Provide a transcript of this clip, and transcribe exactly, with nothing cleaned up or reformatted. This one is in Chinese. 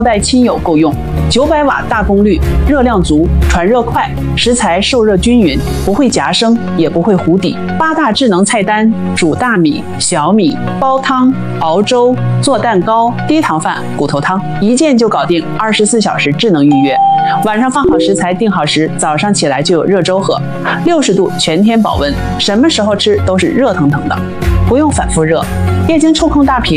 带亲友够用。九百瓦大功率，热量足，传热快，食材受热均匀，不会夹生，也不会糊底。八大智能菜单：煮大米、小米、煲汤、熬粥、做蛋糕、低糖饭、骨头汤，一键就搞定，二十四小时智能预约。晚上放好食材，定好时，早上起来就有热粥喝，六十度全天保温，什么时候吃都是热腾腾的，不用反复热。液晶触控大屏。